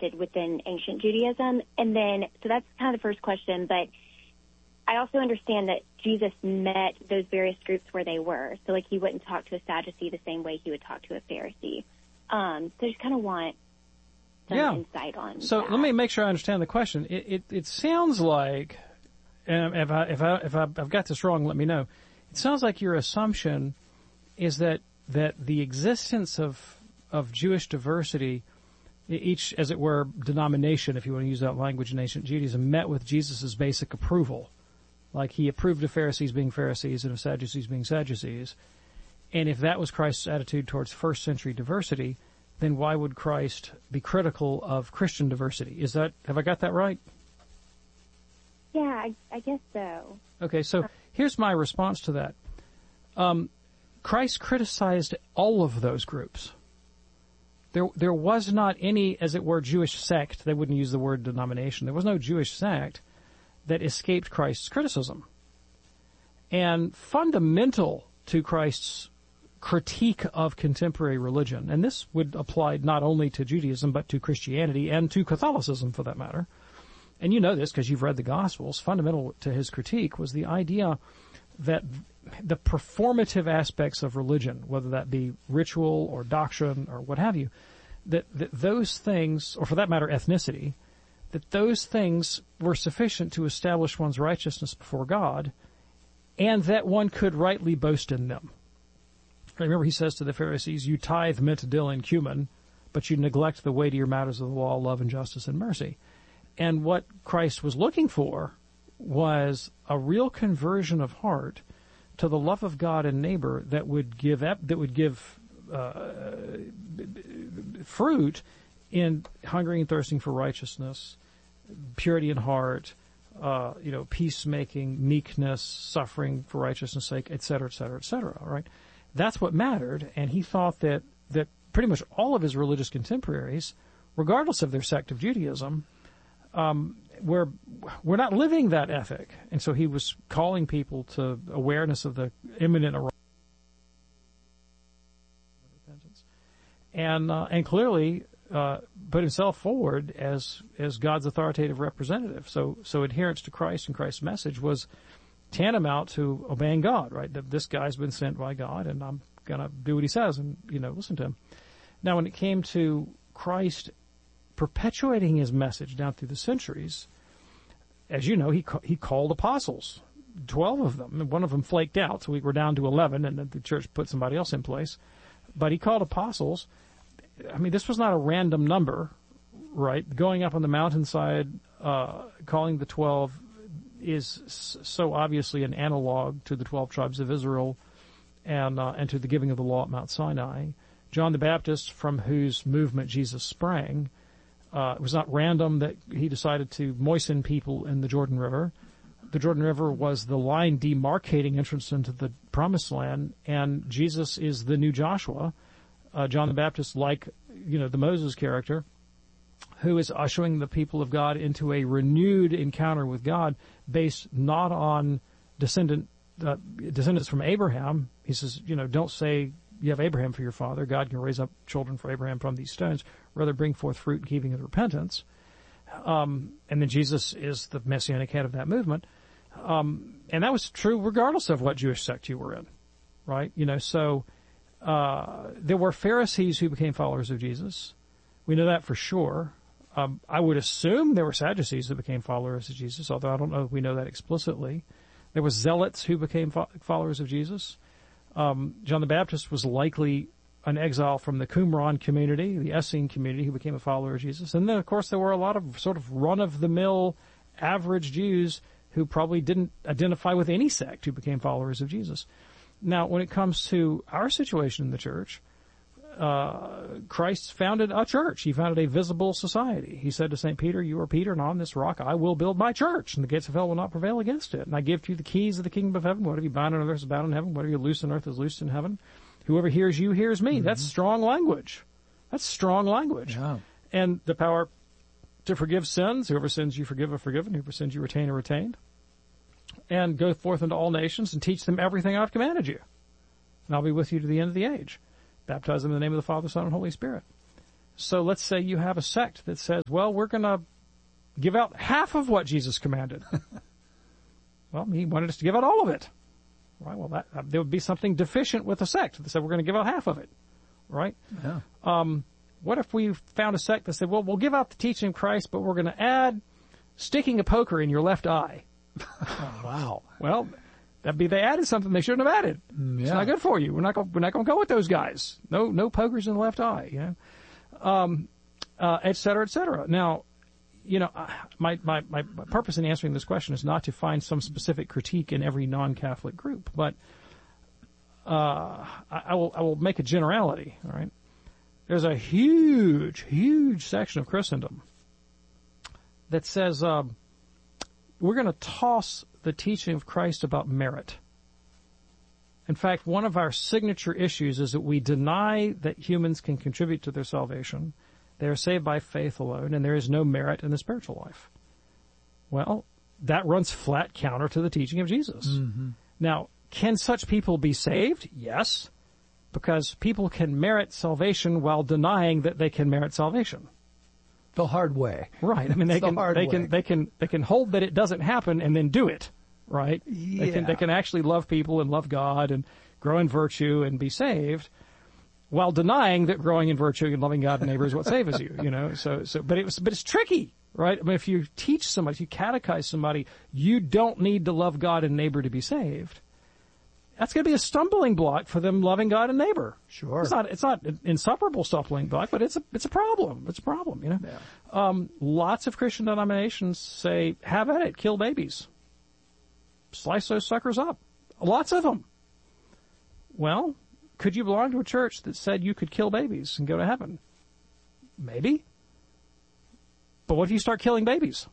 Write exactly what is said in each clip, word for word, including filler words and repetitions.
existed within ancient Judaism. And then, so that's kind of the first question, but I also understand that Jesus met those various groups where they were. So, like, he wouldn't talk to a Sadducee the same way he would talk to a Pharisee. Um, so I just kind of want some yeah. insight on So that. let me make sure I understand the question. It, it, it sounds like, and if I, if I, if I've got this wrong, let me know. It sounds like your assumption is that, that the existence of, of Jewish diversity, each, as it were, denomination, if you want to use that language in ancient Judaism, met with Jesus' basic approval. Like he approved of Pharisees being Pharisees and of Sadducees being Sadducees. And if that was Christ's attitude towards first century diversity, then why would Christ be critical of Christian diversity? Is that, have I got that right? Yeah, I, I guess so. Okay, so here's my response to that. Um, Christ criticized all of those groups. There, there was not any, as it were, Jewish sect. They wouldn't use the word denomination. There was no Jewish sect that escaped Christ's criticism. And fundamental to Christ's critique of contemporary religion, and this would apply not only to Judaism, but to Christianity and to Catholicism for that matter. And you know this because you've read the Gospels. Fundamental to his critique was the idea that the performative aspects of religion, whether that be ritual or doctrine or what have you, that, that those things, or for that matter ethnicity, that those things were sufficient to establish one's righteousness before God, and that one could rightly boast in them. Remember, he says to the Pharisees, you tithe mint, dill, and cumin, but you neglect the weightier matters of the law, love, and justice, and mercy. And what Christ was looking for was a real conversion of heart to the love of God and neighbor that would give that would give uh, fruit in hungering and thirsting for righteousness, purity in heart, uh, you know, peacemaking, meekness, suffering for righteousness' sake, et cetera, et cetera, et cetera. All right, that's what mattered, and he thought that that pretty much all of his religious contemporaries, regardless of their sect of Judaism, um, were we're not living that ethic, and so he was calling people to awareness of the imminent arrival of repentance, and uh, and clearly. Uh, put himself forward as as God's authoritative representative. So so adherence to Christ and Christ's message was tantamount to obeying God, right? That this guy's been sent by God, and I'm gonna do what he says, and you know, listen to him. Now, when it came to Christ perpetuating his message down through the centuries, as you know, he he called apostles, twelve of them, and one of them flaked out, so we were down to eleven, and the church put somebody else in place. But he called apostles. I mean, this was not a random number, right? Going up on the mountainside, uh, calling the twelve is so obviously an analog to the twelve tribes of Israel and, uh, and to the giving of the law at Mount Sinai. John the Baptist, from whose movement Jesus sprang, uh, it was not random that he decided to moisten people in the Jordan River. The Jordan River was the line demarcating entrance into the Promised Land, and Jesus is the new Joshua. Uh, John the Baptist, like, you know, the Moses character, who is ushering the people of God into a renewed encounter with God based not on descendant, uh, descendants from Abraham. He says, you know, don't say you have Abraham for your father. God can raise up children for Abraham from these stones. Rather bring forth fruit in keeping with repentance. Um, and then Jesus is the messianic head of that movement. Um, and that was true regardless of what Jewish sect you were in, right? You know, so... Uh, there were Pharisees who became followers of Jesus. We know that for sure. Um, I would assume there were Sadducees that became followers of Jesus, although I don't know if we know that explicitly. There were Zealots who became fo- followers of Jesus. Um, John the Baptist was likely an exile from the Qumran community, the Essene community, who became a follower of Jesus. And then, of course, there were a lot of sort of run-of-the-mill average Jews who probably didn't identify with any sect who became followers of Jesus. Now, when it comes to our situation in the church, uh, Christ founded a church. He founded a visible society. He said to Saint Peter, you are Peter, and on this rock I will build my church, and the gates of hell will not prevail against it. And I give to you the keys of the kingdom of heaven. Whatever you bind on earth is bound in heaven. Whatever you loose on earth is loosed in heaven. Whoever hears you hears me. Mm-hmm. That's strong language. That's strong language. Yeah. And the power to forgive sins. Whoever sins you forgive are forgiven. Whoever sins you retain are retained. And go forth into all nations and teach them everything I've commanded you. And I'll be with you to the end of the age. Baptize them in the name of the Father, Son, and Holy Spirit. So let's say you have a sect that says, well, we're going to give out half of what Jesus commanded. Well, he wanted us to give out all of it. Right? Well, that, uh, there would be something deficient with the sect that said we're going to give out half of it. Right? Yeah. Um, what if we found a sect that said, well, we'll give out the teaching of Christ, but we're going to add sticking a poker in your left eye. Oh, wow. Well, that'd be they added something they shouldn't have added. Mm, yeah. It's not good for you. We're not going. We're not going to go with those guys. No, no pokers in the left eye. You know, um, uh, et cetera, et cetera. Now, you know, my, my my purpose in answering this question is not to find some specific critique in every non-Catholic group, but uh, I, I will I will make a generality. All right, there's a huge, huge section of Christendom that says uh, we're going to toss the teaching of Christ about merit. In fact, one of our signature issues is that we deny that humans can contribute to their salvation. They are saved by faith alone, and there is no merit in the spiritual life. Well, that runs flat counter to the teaching of Jesus. Mm-hmm. Now, can such people be saved? Yes, because people can merit salvation while denying that they can merit salvation. The hard way. Right. I mean, they It's the can, hard they way. can, they can, they can hold that it doesn't happen and then do it. Right? Yeah. They can, they can actually love people and love God and grow in virtue and be saved while denying that growing in virtue and loving God and neighbor is what saves you, you know? So, so, but it was, but it's tricky, right? I mean, if you teach somebody, if you catechize somebody, you don't need to love God and neighbor to be saved. That's going to be a stumbling block for them loving God and neighbor. Sure. It's not, it's not an insuperable stumbling block, but it's a, it's a problem. It's a problem, you know? Yeah. Um, lots of Christian denominations say, have at it, kill babies. Slice those suckers up. Lots of them. Well, could you belong to a church that said you could kill babies and go to heaven? Maybe. But what if you start killing babies?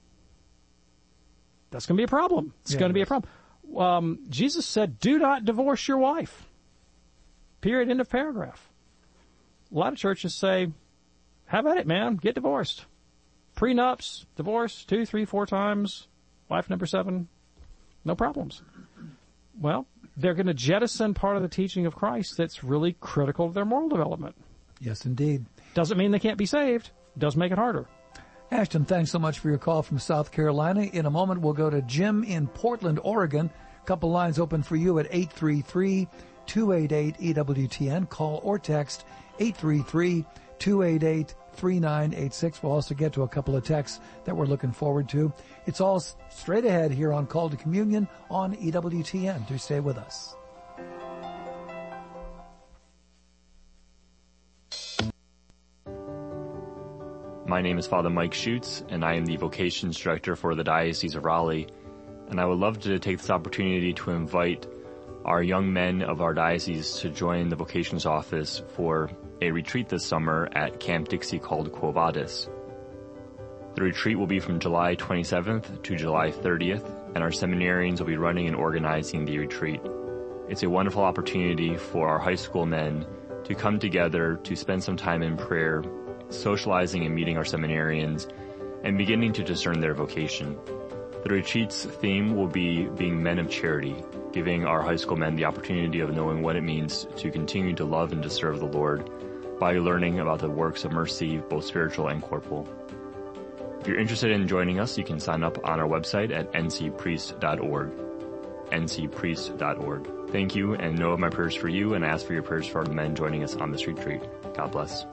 That's going to be a problem. It's Yeah, going to be it a problem. Um, Jesus said, do not divorce your wife. Period. End of paragraph. A lot of churches say, have at it, man. Get divorced. Prenups, divorce, two, three, four times. Wife number seven. No problems. Well, they're going to jettison part of the teaching of Christ that's really critical to their moral development. Yes, indeed. Doesn't mean they can't be saved. Does make it harder. Ashton, thanks so much for your call from South Carolina. In a moment, we'll go to Jim in Portland, Oregon. A couple lines open for you at eight three three, two eight eight, E W T N. Call or text eight three three, two eight eight, three nine eight six. We'll also get to a couple of texts that we're looking forward to. It's all straight ahead here on Call to Communion on E W T N. Do stay with us. My name is Father Mike Schutz, and I am the Vocations Director for the Diocese of Raleigh. And I would love to take this opportunity to invite our young men of our diocese to join the Vocations Office for a retreat this summer at Camp Dixie called Quo Vadis. The retreat will be from July twenty-seventh to July thirtieth, and our seminarians will be running and organizing the retreat. It's a wonderful opportunity for our high school men to come together to spend some time in prayer, socializing and meeting our seminarians, and beginning to discern their vocation. The retreat's theme will be being men of charity, giving our high school men the opportunity of knowing what it means to continue to love and to serve the Lord by learning about the works of mercy, both spiritual and corporal. If you're interested in joining us, you can sign up on our website at n c priest dot org. n c priest dot org. Thank you, and know of my prayers for you, and ask for your prayers for the men joining us on this retreat. God bless.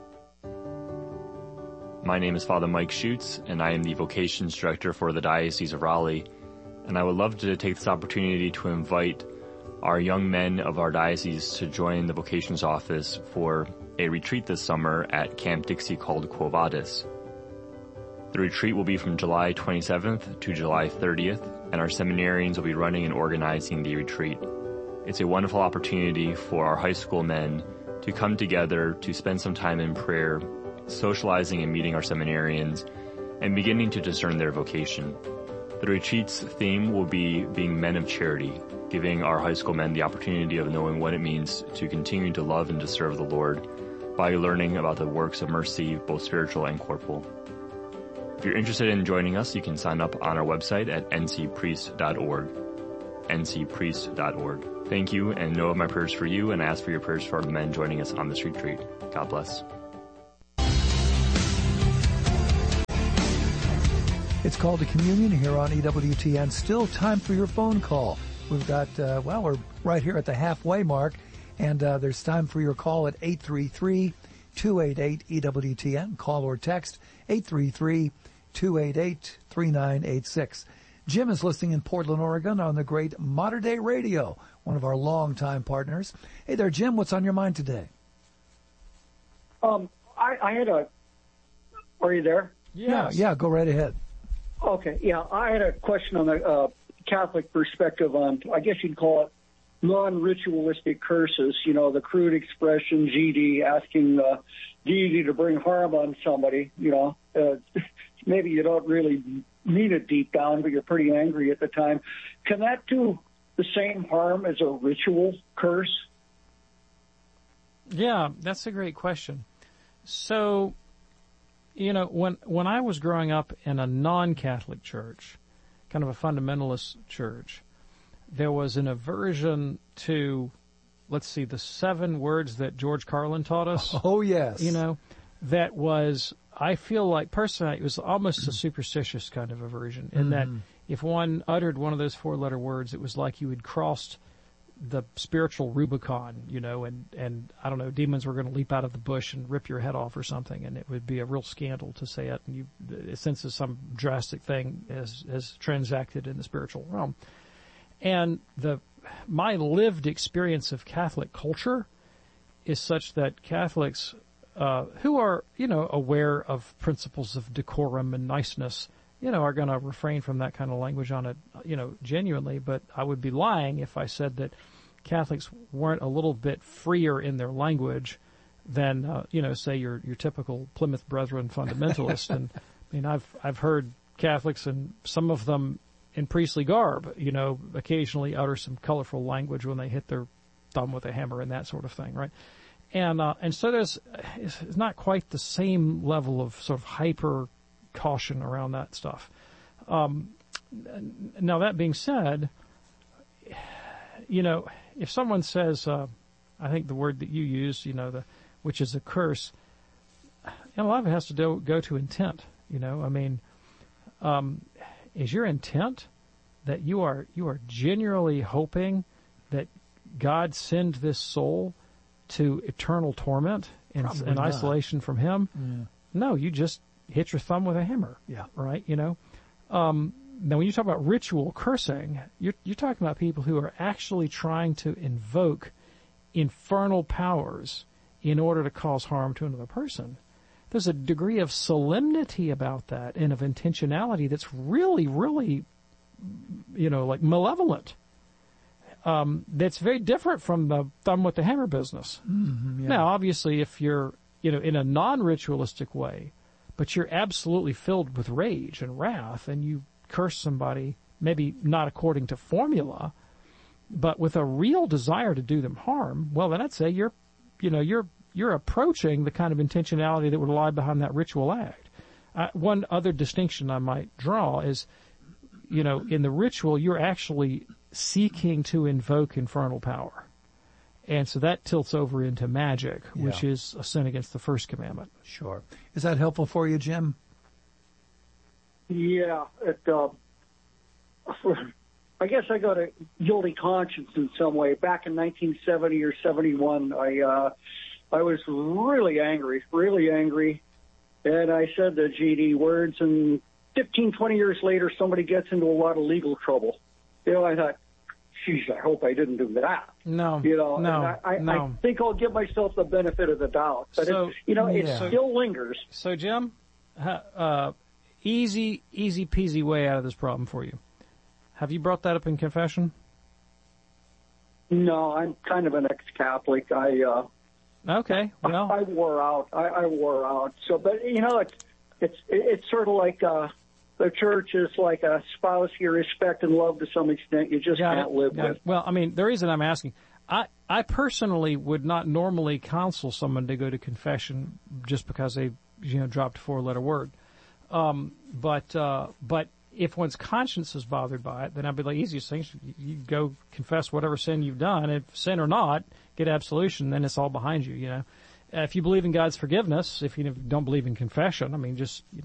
My name is Father Mike Schutz, and I am the Vocations Director for the Diocese of Raleigh. And I would love to take this opportunity to invite our young men of our diocese to join the Vocations Office for a retreat this summer at Camp Dixie called Quo Vadis. The retreat will be from July twenty-seventh to July thirtieth, and our seminarians will be running and organizing the retreat. It's a wonderful opportunity for our high school men to come together to spend some time in prayer, socializing and meeting our seminarians, and beginning to discern their vocation. The retreat's theme will be being men of charity, giving our high school men the opportunity of knowing what it means to continue to love and to serve the Lord by learning about the works of mercy, both spiritual and corporal. If you're interested in joining us, you can sign up on our website at n c priest dot org. n c priest dot org. Thank you, and know of my prayers for you, and ask for your prayers for the men joining us on this retreat. God bless. It's called to communion here on E W T N. Still time for your phone call. We've got, uh, well, we're right here at the halfway mark, and uh, there's time for your call at eight three three, two eight eight, E W T N. Call or text eight three three, two eight eight, three nine eight six. Jim is listening in Portland, Oregon on the great Modern Day Radio, one of our longtime partners. Hey there, Jim, what's on your mind today? Um, I, I had a, are you there? Yes. Yeah, yeah, go right ahead. Okay, yeah, I had a question on the uh, Catholic perspective on, I guess you'd call it non-ritualistic curses, you know, the crude expression, G D, asking the deity to bring harm on somebody, you know. Uh, maybe you don't really mean it deep down, but you're pretty angry at the time. Can that do the same harm as a ritual curse? Yeah, that's a great question. So, you know, when when I was growing up in a non-Catholic church, kind of a fundamentalist church, there was an aversion to, let's see, the seven words that George Carlin taught us. Oh, yes. You know, that was, I feel like, personally, it was almost a superstitious kind of aversion, in mm-hmm. that if one uttered one of those four-letter words, it was like you had crossed the spiritual Rubicon, you know, and, and I don't know, demons were going to leap out of the bush and rip your head off or something, and it would be a real scandal to say it, and you sense some drastic thing has, has transacted in the spiritual realm. And the my lived experience of Catholic culture is such that Catholics uh, who are, you know, aware of principles of decorum and niceness, you know, are going to refrain from that kind of language on it, you know, genuinely. But I would be lying if I said that Catholics weren't a little bit freer in their language than, uh, you know, say your your typical Plymouth Brethren fundamentalist. And I mean, I've I've heard Catholics, and some of them in priestly garb, you know, occasionally utter some colorful language when they hit their thumb with a hammer and that sort of thing, right? And uh, and so there's it's not quite the same level of sort of hyper caution around that stuff. Um, now, that being said, you know, if someone says, uh, I think the word that you use, you know, the which is a curse, and a lot of it has to do, go to intent. You know, I mean, um, is your intent that you are you are genuinely hoping that God send this soul to eternal torment in, in isolation from Him? Yeah. No, you just hit your thumb with a hammer. Yeah. Right? You know? Um, now, when you talk about ritual cursing, you're, you're talking about people who are actually trying to invoke infernal powers in order to cause harm to another person. There's a degree of solemnity about that and of intentionality that's really, really, you know, like malevolent. Um, that's very different from the thumb with the hammer business. Mm-hmm, yeah. Now, obviously, if you're, you know, in a non-ritualistic way, but you're absolutely filled with rage and wrath, and you curse somebody, maybe not according to formula, but with a real desire to do them harm, well, then I'd say you're, you know, you're you're approaching the kind of intentionality that would lie behind that ritual act. Uh, one other distinction I might draw is, you know, in the ritual, you're actually seeking to invoke infernal power. And so that tilts over into magic, yeah. which is a sin against the first commandment. Sure. Is that helpful for you, Jim? Yeah. It, uh, I guess I got a guilty conscience in some way. Back in nineteen seventy or seventy-one, I uh, I was really angry, really angry, and I said the G D words, and fifteen, twenty years later, somebody gets into a lot of legal trouble. You know, I thought, geez, I hope I didn't do that. No, you know, no, and I, I, no. I think I'll give myself the benefit of the doubt. But, so, it, you know, it yeah. still lingers. So, Jim, uh, easy, easy peasy way out of this problem for you. Have you brought that up in confession? No, I'm kind of an ex-Catholic. I, uh, Okay, well, I, I wore out. I, I wore out. So, but you know, it's it's it's sort of like uh, the church is like a spouse you respect and love to some extent. You just got can't it, live got with. It. Well, I mean, the reason I'm asking, I I personally would not normally counsel someone to go to confession just because they you know dropped a four-letter word, um, but uh, but. If one's conscience is bothered by it, then I'd be like, easiest thing, you go confess whatever sin you've done. If sin or not, get absolution, then it's all behind you, you know. Uh, if you believe in God's forgiveness, if you don't believe in confession, I mean, just, you know,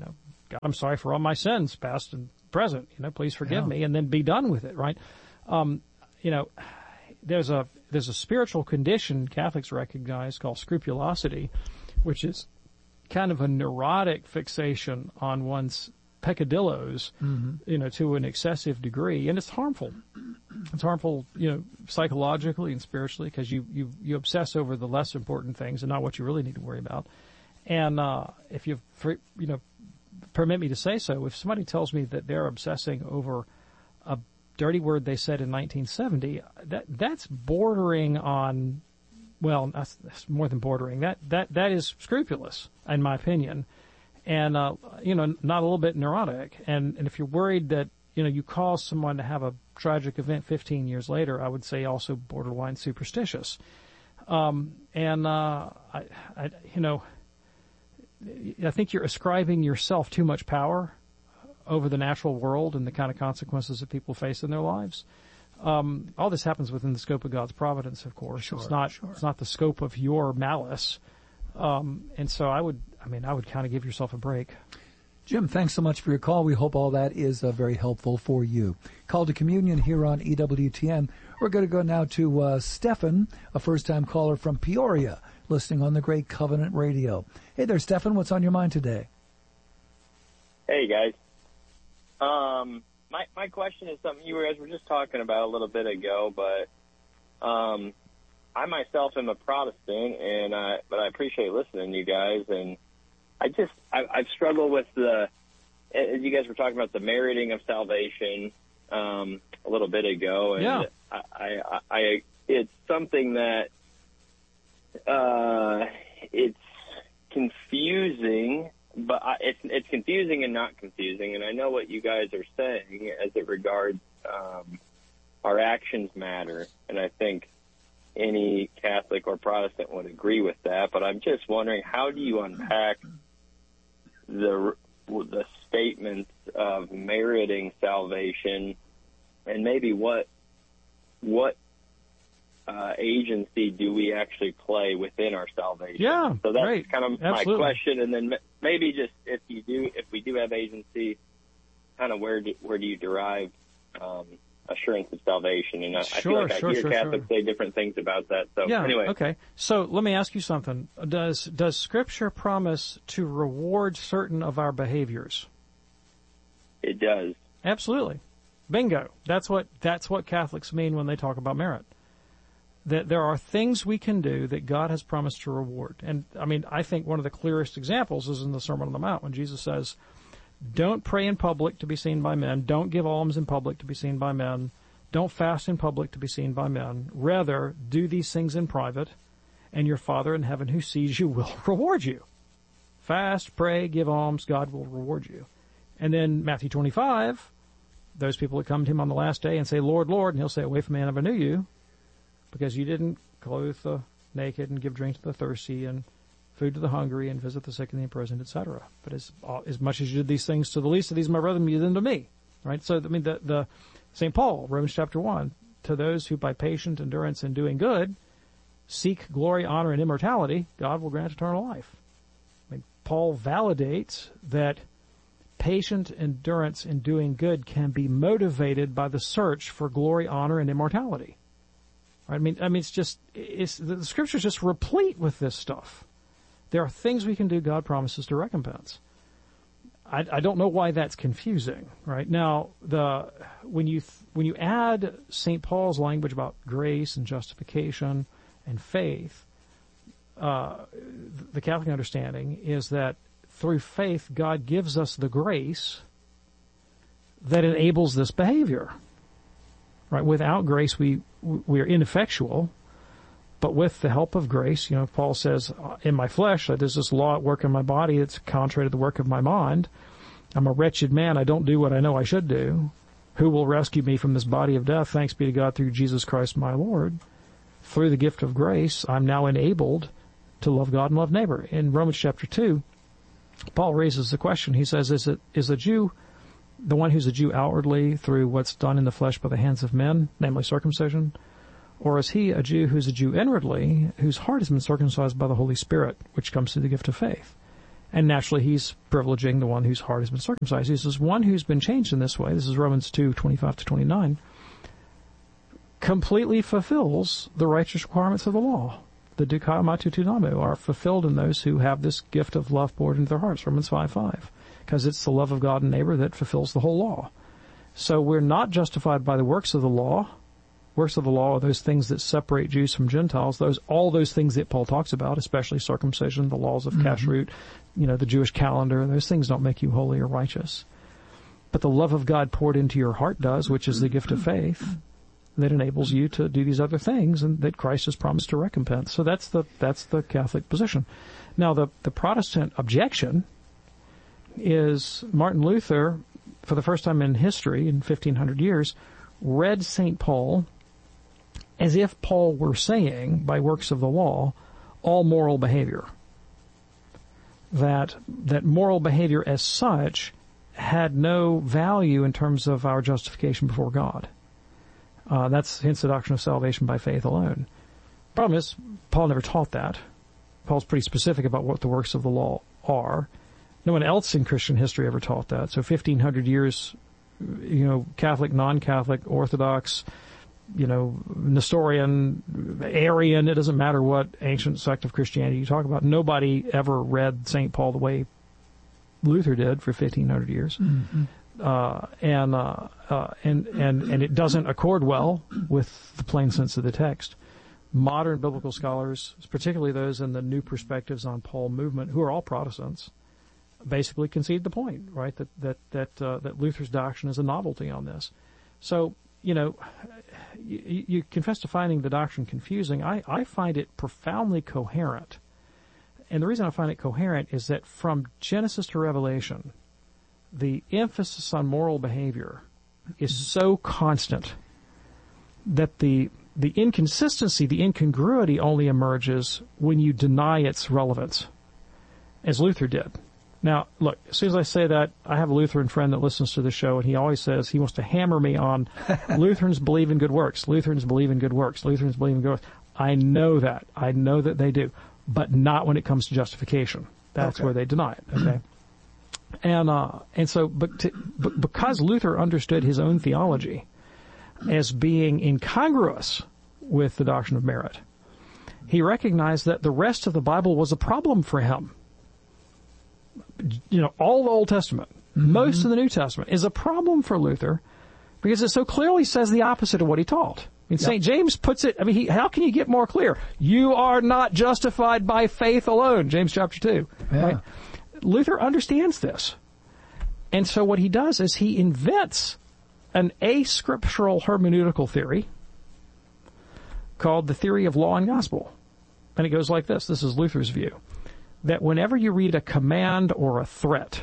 God, I'm sorry for all my sins, past and present. You know, please forgive Yeah. me, and then be done with it, right? Um, you know, there's a there's a spiritual condition Catholics recognize called scrupulosity, which is kind of a neurotic fixation on one's peccadillos, mm-hmm. you know, to an excessive degree, and it's harmful. It's harmful, you know, psychologically and spiritually, because you, you, you obsess over the less important things and not what you really need to worry about. And uh, if you, you know, permit me to say so, if somebody tells me that they're obsessing over a dirty word they said in nineteen seventy, that that's bordering on, well, that's, that's more than bordering. That that that is scrupulous, in my opinion. And, uh, you know, not a little bit neurotic. And, and if you're worried that, you know, you cause someone to have a tragic event fifteen years later, I would say also borderline superstitious. Um, and, uh, I, I, you know, I think you're ascribing yourself too much power over the natural world and the kind of consequences that people face in their lives. Um, all this happens within the scope of God's providence, of course. Sure, it's not, sure. it's not the scope of your malice. Um, and so I would, I mean, I would kind of give yourself a break. Jim, thanks so much for your call. We hope all that is uh, very helpful for you. Call to Communion here on E W T N. We're going to go now to uh, Stefan, a first-time caller from Peoria, listening on the Great Covenant Radio. Hey there, Stefan. What's on your mind today? Hey, guys. Um, my my question is something you guys were just talking about a little bit ago, but um, I myself am a Protestant, and I, but I appreciate listening to you guys, and I just, I, I've struggled with the, as you guys were talking about the meriting of salvation um, a little bit ago, and yeah. I, I, I, it's something that uh, it's confusing, but I, it's it's confusing and not confusing, and I know what you guys are saying as it regards um, our actions matter, and I think any Catholic or Protestant would agree with that, but I'm just wondering, how do you unpack the the statements of meriting salvation, and maybe what what uh, agency do we actually play within our salvation? Yeah, so that's right. kind of Absolutely. my question, and then maybe just if you do, if we do have agency, kind of where do, where do you derive um, assurance of salvation? And I, Sure, I feel like sure, I hear sure, Catholics sure. say different things about that. So Yeah, anyway, okay. So let me ask you something. Does does Scripture promise to reward certain of our behaviors? it does. Absolutely. Bingo. That's what that's what Catholics mean when they talk about merit. That there are things we can do that God has promised to reward. And I mean, I think one of the clearest examples is in the Sermon on the Mount when Jesus says, "Don't pray in public to be seen by men. Don't give alms in public to be seen by men. Don't fast in public to be seen by men. Rather, do these things in private, and your Father in heaven who sees you will reward you." Fast, pray, give alms, God will reward you. And then Matthew twenty-five, those people that come to him on the last day and say, "Lord, Lord," and he'll say, "Away from me, I never knew you, because you didn't clothe the naked and give drink to the thirsty and food to the hungry and visit the sick and the imprisoned, et cetera. But as as much as you did these things to the least of these, my brethren, you did them to me." Right? So, I mean, the, the Saint Paul, Romans chapter one, to those who by patient endurance in doing good seek glory, honor, and immortality, God will grant eternal life. I mean, Paul validates that patient endurance in doing good can be motivated by the search for glory, honor, and immortality. Right? I mean, I mean, it's just, it's, the Scripture's just replete with this stuff. There are things we can do God promises to recompense. I, I don't know why that's confusing, right? Now, the when you when you add Saint Paul's language about grace and justification and faith, uh, the Catholic understanding is that through faith, God gives us the grace that enables this behavior. Right? Without grace, we we are ineffectual. But with the help of grace, you know, Paul says, "In my flesh, there's this law at work in my body that's contrary to the work of my mind. I'm a wretched man. I don't do what I know I should do. Who will rescue me from this body of death? Thanks be to God through Jesus Christ my Lord. Through the gift of grace, I'm now enabled to love God and love neighbor." In Romans chapter two, Paul raises the question. He says, is it is a Jew the one who's a Jew outwardly through what's done in the flesh by the hands of men, namely circumcision? Or is he a Jew who's a Jew inwardly, whose heart has been circumcised by the Holy Spirit, which comes through the gift of faith? And naturally, he's privileging the one whose heart has been circumcised. He says, one who's been changed in this way, this is Romans two, twenty-five to twenty-nine, completely fulfills the righteous requirements of the law. The dukaimatutunamo are fulfilled in those who have this gift of love poured into their hearts, Romans five five, because it's the love of God and neighbor that fulfills the whole law. So we're not justified by the works of the law. Works of the law are those things that separate Jews from Gentiles, those all those things that Paul talks about, especially circumcision, the laws of mm-hmm. kashrut, you know, the Jewish calendar. Those things don't make you holy or righteous. But the love of God poured into your heart does, which is the gift of faith, that enables you to do these other things and that Christ has promised to recompense. So that's the that's the Catholic position. Now, the, the Protestant objection is Martin Luther, for the first time in history, in fifteen hundred years, read Saint Paul as if Paul were saying, by works of the law, all moral behavior. That that moral behavior as such had no value in terms of our justification before God. Uh, that's hence the doctrine of salvation by faith alone. Problem is, Paul never taught that. Paul's pretty specific about what the works of the law are. No one else in Christian history ever taught that. So fifteen hundred years, you know, Catholic, non-Catholic, Orthodox, you know, Nestorian, Arian, it doesn't matter what ancient sect of Christianity you talk about. Nobody ever read Saint Paul the way Luther did for fifteen hundred years. Mm-hmm. Uh, and, uh, uh, and, and, and it doesn't accord well with the plain sense of the text. Modern biblical scholars, particularly those in the New Perspectives on Paul movement, who are all Protestants, basically concede the point, right? That, that, that, uh, that Luther's doctrine is a novelty on this. So, you know, you, you confess to finding the doctrine confusing. I, I find it profoundly coherent. And the reason I find it coherent is that from Genesis to Revelation, the emphasis on moral behavior is so constant that the the inconsistency, the incongruity only emerges when you deny its relevance, as Luther did. Now, look, as soon as I say that, I have a Lutheran friend that listens to the show, and he always says he wants to hammer me on Lutherans believe in good works. Lutherans believe in good works. Lutherans believe in good works. I know that. I know that they do, but not when it comes to justification. That's okay. Where they deny it, okay? And uh, and so, but, to, but because Luther understood his own theology as being incongruous with the doctrine of merit, he recognized that the rest of the Bible was a problem for him. You know, all the Old Testament, mm-hmm. most of the New Testament is a problem for Luther because it so clearly says the opposite of what he taught. I mean, yep. Saint James puts it, I mean, he, how can you get more clear? You are not justified by faith alone, James chapter two. Yeah. Right? Luther understands this. And so what he does is he invents an ascriptural hermeneutical theory called the theory of law and gospel. And it goes like this. This is Luther's view. That whenever you read a command or a threat,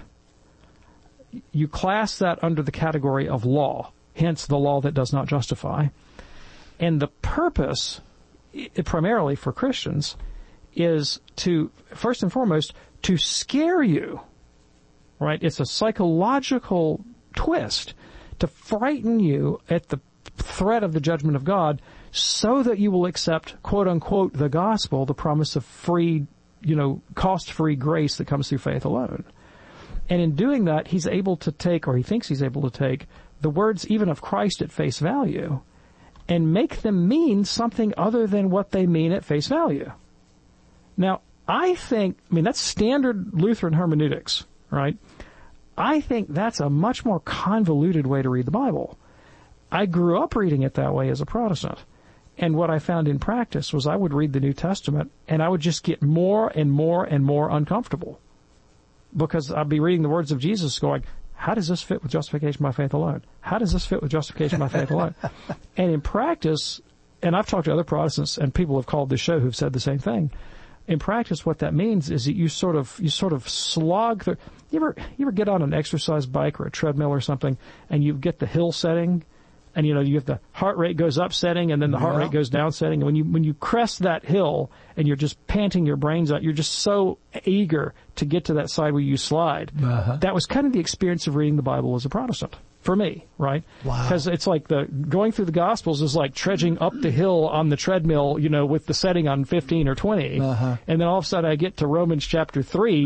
you class that under the category of law, hence the law that does not justify. And the purpose, primarily for Christians, is to, first and foremost, to scare you, right? It's a psychological twist to frighten you at the threat of the judgment of God so that you will accept, quote unquote, the gospel, the promise of free, you know, cost-free grace that comes through faith alone. And in doing that, he's able to take, or he thinks he's able to take, the words even of Christ at face value and make them mean something other than what they mean at face value. Now, I think, I mean, that's standard Lutheran hermeneutics, right? I think that's a much more convoluted way to read the Bible. I grew up reading it that way as a Protestant. And what I found in practice was I would read the New Testament and I would just get more and more and more uncomfortable. Because I'd be reading the words of Jesus going, how does this fit with justification by faith alone? How does this fit with justification by faith alone? And in practice, and I've talked to other Protestants and people have called this show who've said the same thing. In practice, what that means is that you sort of, you sort of slog through. You ever, you ever get on an exercise bike or a treadmill or something and you get the hill setting and, you know, you have the heart rate goes up setting and then the heart yeah. rate goes down setting. And when you, when you crest that hill and you're just panting your brains out, you're just so eager to get to that side where you slide. Uh-huh. That was kind of the experience of reading the Bible as a Protestant. For me, right? Wow. Because it's like the going through the Gospels is like trudging up the hill on the treadmill, you know, with the setting on fifteen or twenty. Uh-huh. And then all of a sudden I get to Romans chapter three,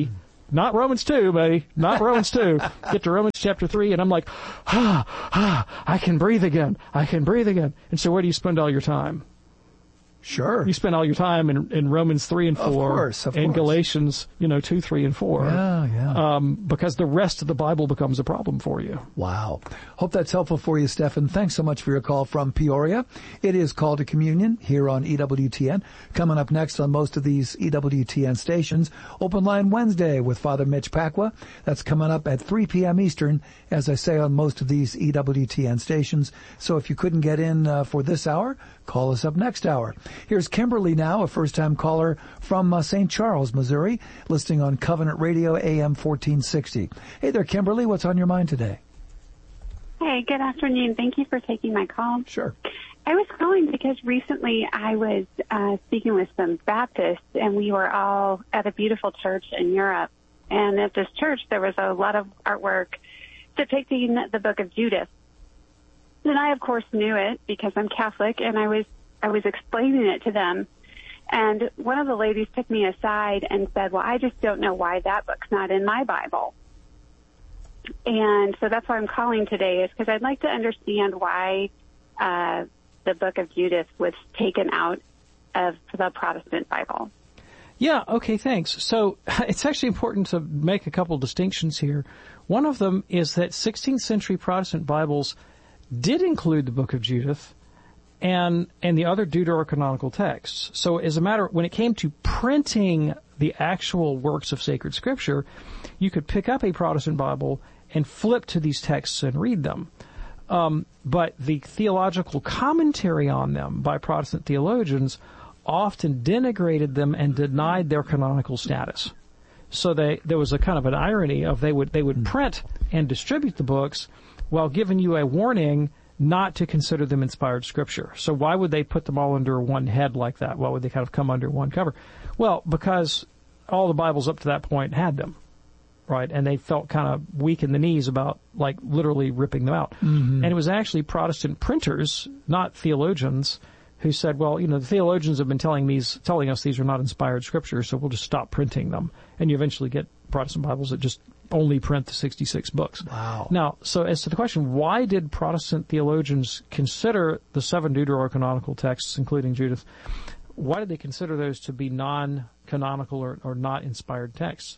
not Romans two, buddy, not Romans two. Get to Romans chapter three, and I'm like, ah, ah, I can breathe again. I can breathe again. And so where do you spend all your time? Sure. You spend all your time in, in Romans three and four. Of course, of and course. Galatians, you know, two, three, and four. Yeah, yeah. Um, because the rest of the Bible becomes a problem for you. Wow. Hope that's helpful for you, Stephan. Thanks so much for your call from Peoria. It is Call to Communion here on E W T N. Coming up next on most of these E W T N stations, Open Line Wednesday with Father Mitch Pacwa. That's coming up at three p.m. Eastern, as I say, on most of these E W T N stations. So if you couldn't get in uh, for this hour, call us up next hour. Here's Kimberly now, a first-time caller from uh, Saint Charles, Missouri, listening on Covenant Radio A M fourteen sixty. Hey there, Kimberly. What's on your mind today? Hey, good afternoon. Thank you for taking my call. Sure. I was calling because recently I was uh, speaking with some Baptists, and we were all at a beautiful church in Europe. And at this church, there was a lot of artwork depicting the Book of Judith. And I, of course, knew it because I'm Catholic, and I was I was explaining it to them. And one of the ladies took me aside and said, well, I just don't know why that book's not in my Bible. And so that's why I'm calling today, is because I'd like to understand why uh, the Book of Judith was taken out of the Protestant Bible. Yeah, okay, thanks. So it's actually important to make a couple distinctions here. One of them is that sixteenth century Protestant Bibles did include the Book of Judith and and the other deuterocanonical texts. So as a matter, when it came to printing the actual works of sacred scripture, you could pick up a Protestant Bible and flip to these texts and read them. Um, but the theological commentary on them by Protestant theologians often denigrated them and denied their canonical status. So they, there was a kind of an irony of they would they would print and distribute the books while giving you a warning not to consider them inspired scripture. So why would they put them all under one head like that? Why would they kind of come under one cover? Well, because all the Bibles up to that point had them, right? And they felt kind of weak in the knees about, like, literally ripping them out. Mm-hmm. And it was actually Protestant printers, not theologians, who said, well, you know, the theologians have been telling these, telling us these are not inspired scriptures, so we'll just stop printing them. And you eventually get Protestant Bibles that just only print the sixty-six books. Wow. Now, so as to the question, why did Protestant theologians consider the seven deuterocanonical texts, including Judith, why did they consider those to be non-canonical or, or not inspired texts?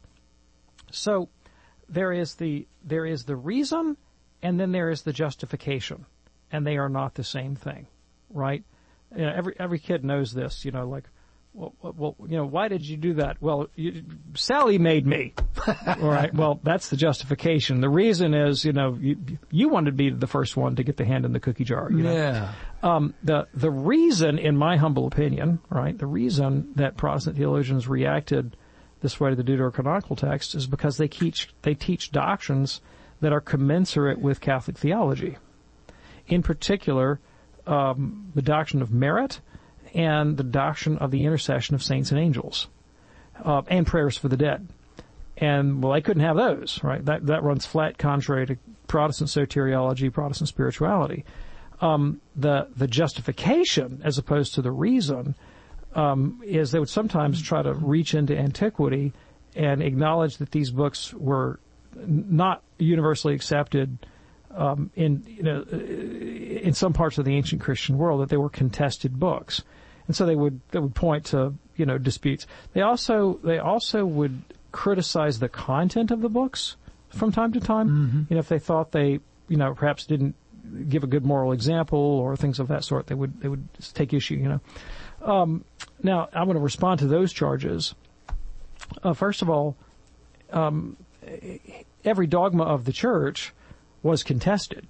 So there is the there is the reason, and then there is the justification, and they are not the same thing, right? You know, every every kid knows this. You know, like, well, well, you know, why did you do that? Well, you, Sally made me. All right. Well, that's the justification. The reason is, you know, you, you wanted to be the first one to get the hand in the cookie jar. You know? Yeah. Um, the the reason, in my humble opinion, right, the reason that Protestant theologians reacted this way to the deuterocanonical text is because they teach they teach doctrines that are commensurate with Catholic theology. In particular, um, the doctrine of merit and the doctrine of the intercession of saints and angels, uh, and prayers for the dead. And, well, they couldn't have those, right? That that runs flat contrary to Protestant soteriology, Protestant spirituality. Um, the the justification, as opposed to the reason, um, is they would sometimes try to reach into antiquity and acknowledge that these books were not universally accepted um, in you know in some parts of the ancient Christian world, that they were contested books, and so they would they would point to you know disputes. They also they also would criticize the content of the books from time to time. Mm-hmm. You know, if they thought they you know perhaps didn't give a good moral example or things of that sort, they would they would take issue. You know. Um, now I'm going to respond to those charges. Uh, first of all, um, every dogma of the church was contested.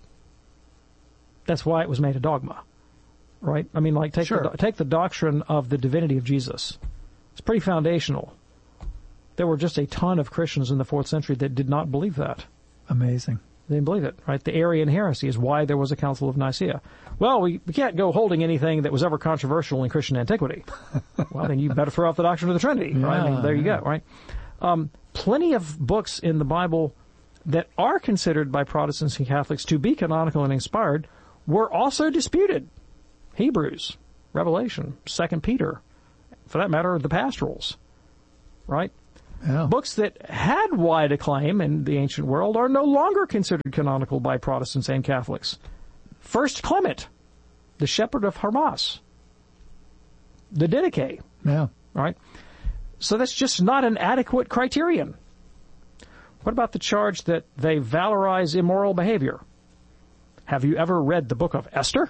That's why it was made a dogma, right? I mean, like take sure. the, take the doctrine of the divinity of Jesus. It's pretty foundational. There were just a ton of Christians in the fourth century that did not believe that. Amazing. They didn't believe it, right? The Arian heresy is why there was a Council of Nicaea. Well, we, we can't go holding anything that was ever controversial in Christian antiquity. Well, then you better throw out the doctrine of the Trinity, right? Yeah, I mean, there you yeah. go, right? Um, plenty of books in the Bible that are considered by Protestants and Catholics to be canonical and inspired were also disputed. Hebrews, Revelation, Second Peter, for that matter, the pastorals, right? Yeah. Books that had wide acclaim in the ancient world are no longer considered canonical by Protestants and Catholics. First Clement, the Shepherd of Hermas, the Didache. Yeah. Right? So that's just not an adequate criterion. What about the charge that they valorize immoral behavior? Have you ever read the book of Esther?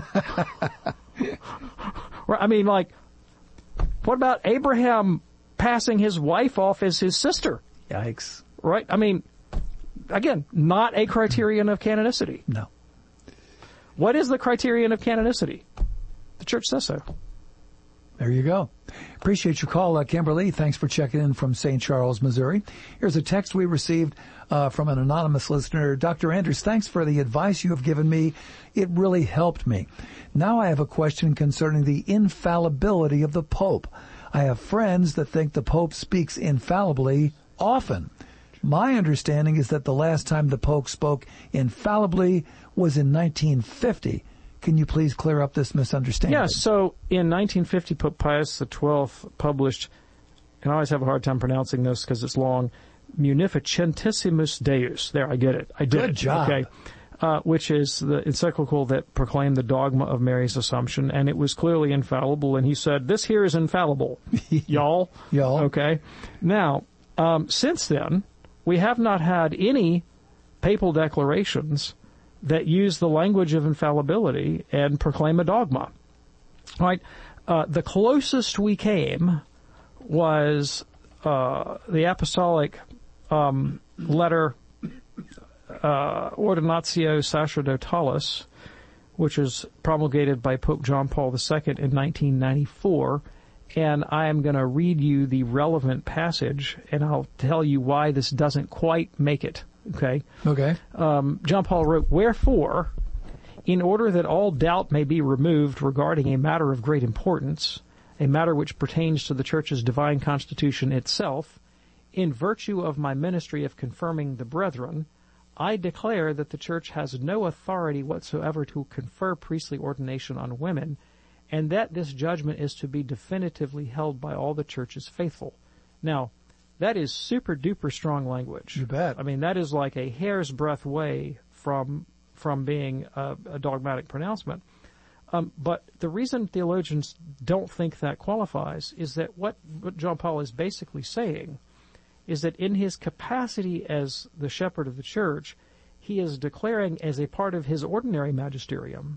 I mean, like, what about Abraham passing his wife off as his sister? Yikes. Right? I mean, again, not a criterion of canonicity. No. What is the criterion of canonicity? The church says so. There you go. Appreciate your call, uh, Kimberly. Thanks for checking in from Saint Charles, Missouri. Here's a text we received uh, from an anonymous listener. Doctor Anders, thanks for the advice you have given me. It really helped me. Now I have a question concerning the infallibility of the Pope. I have friends that think the Pope speaks infallibly often. My understanding is that the last time the Pope spoke infallibly was in nineteen fifty. Can you please clear up this misunderstanding? Yes, so in nineteen fifty, Pope Pius the twelfth published, and I always have a hard time pronouncing this because it's long, Munificentissimus Deus. There, I get it. I did Good it. job. Okay. Uh, which is the encyclical that proclaimed the dogma of Mary's Assumption, and it was clearly infallible, and he said, this here is infallible, y'all. Y'all. Okay. Now, um, since then, we have not had any papal declarations that use the language of infallibility and proclaim a dogma. All right. Uh, the closest we came was uh, the apostolic um, letter uh, Ordinatio Sacerdotalis, which was promulgated by Pope John Paul the Second in nineteen ninety-four. And I am going to read you the relevant passage, and I'll tell you why this doesn't quite make it. Okay? Okay. Um, John Paul wrote, wherefore, in order that all doubt may be removed regarding a matter of great importance, a matter which pertains to the Church's divine constitution itself, in virtue of my ministry of confirming the brethren, I declare that the Church has no authority whatsoever to confer priestly ordination on women, and that this judgment is to be definitively held by all the Church's faithful. Now, that is super-duper strong language. You bet. I mean, that is like a hair's breadth away from from being a, a dogmatic pronouncement. Um, but the reason theologians don't think that qualifies is that what, what John Paul is basically saying is that in his capacity as the shepherd of the church, he is declaring as a part of his ordinary magisterium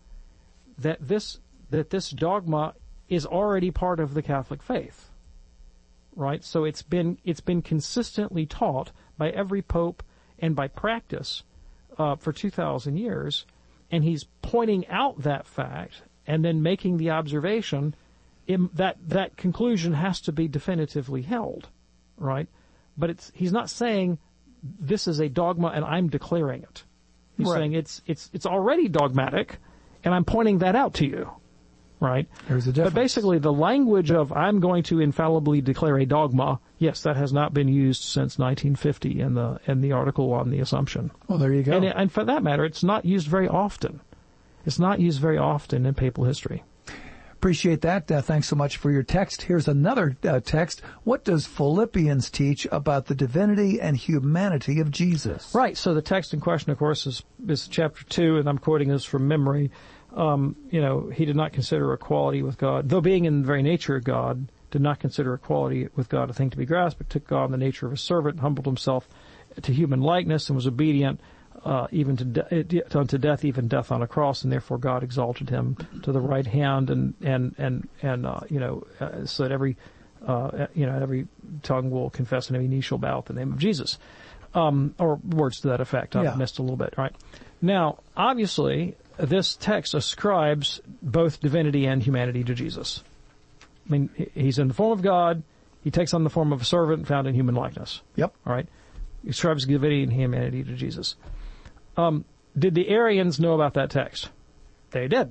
that this that this dogma is already part of the Catholic faith. Right? So it's been it's been consistently taught by every pope and by practice uh, for two thousand years, and he's pointing out that fact and then making the observation in, that that conclusion has to be definitively held, right? But it's he's not saying this is a dogma and I'm declaring it. He's Right. saying it's it's it's already dogmatic, and I'm pointing that out to you. Right? There's a difference. But basically the language of I'm going to infallibly declare a dogma, yes, that has not been used since nineteen fifty in the in the article on the Assumption. Well, there you go. And, and for that matter, it's not used very often. It's not used very often in papal history. Appreciate that. Uh, thanks so much for your text. Here's another uh, text. What does Philippians teach about the divinity and humanity of Jesus? Right. So the text in question, of course, is, is chapter two, and I'm quoting this from memory. Um, you know, he did not consider equality with God, though being in the very nature of God, did not consider equality with God a thing to be grasped, but took God in the nature of a servant, humbled himself to human likeness, and was obedient uh, even to de- unto death, even death on a cross, and therefore God exalted him to the right hand, and and and and uh, you know, uh, so that every uh, you know every tongue will confess and every knee shall bow at the name of Jesus, um, or words to that effect. I Yeah. missed a little bit, right? Now, obviously, this text ascribes both divinity and humanity to Jesus. I mean, he's in the form of God. He takes on the form of a servant found in human likeness. Yep. All right. He ascribes divinity and humanity to Jesus. Um, did the Arians know about that text? They did.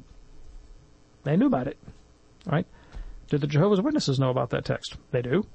They knew about it. All right. Did the Jehovah's Witnesses know about that text? They do.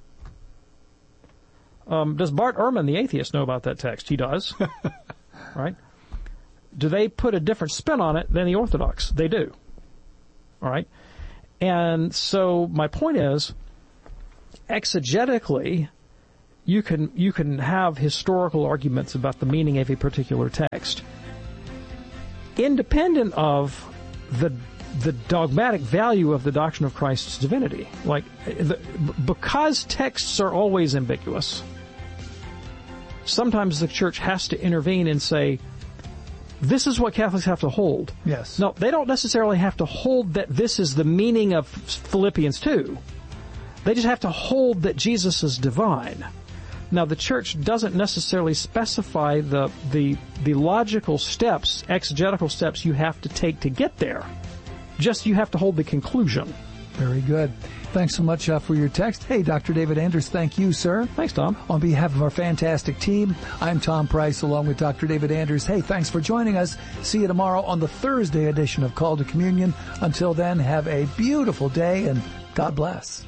Um, does Bart Ehrman, the atheist, know about that text? He does. Right. Do they put a different spin on it than the Orthodox? They do. All right? And so my point is, exegetically, you can you can have historical arguments about the meaning of a particular text, independent of the the dogmatic value of the doctrine of Christ's divinity. Like, the, because texts are always ambiguous, sometimes the church has to intervene and say, this is what Catholics have to hold. Yes. No, they don't necessarily have to hold that this is the meaning of Philippians two. They just have to hold that Jesus is divine. Now, the church doesn't necessarily specify the, the, the logical steps, exegetical steps you have to take to get there. Just you have to hold the conclusion. Very good. Thanks so much uh, for your text. Hey, Doctor David Anders, thank you, sir. Thanks, Tom. On behalf of our fantastic team, I'm Tom Price along with Doctor David Anders. Hey, thanks for joining us. See you tomorrow on the Thursday edition of Call to Communion. Until then, have a beautiful day and God bless.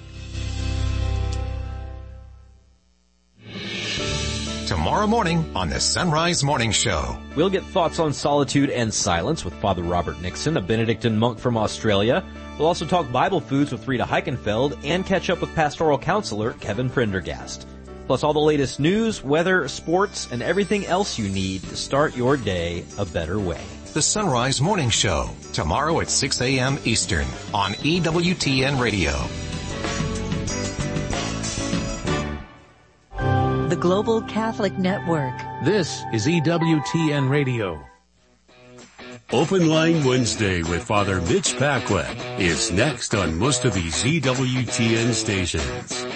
Tomorrow morning on the Sunrise Morning Show. We'll get thoughts on solitude and silence with Father Robert Nixon, a Benedictine monk from Australia. We'll also talk Bible foods with Rita Heichenfeld and catch up with pastoral counselor Kevin Prendergast. Plus all the latest news, weather, sports, and everything else you need to start your day a better way. The Sunrise Morning Show, tomorrow at six a.m. Eastern on E W T N Radio. The Global Catholic Network. This is E W T N Radio. Open Line Wednesday with Father Mitch Pacwa is next on most of these E W T N stations.